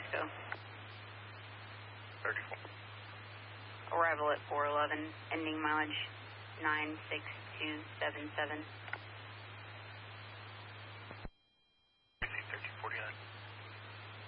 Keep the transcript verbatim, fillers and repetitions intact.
Mexico. thirty-four. Arrival at four eleven, ending mileage nine six two seven seven.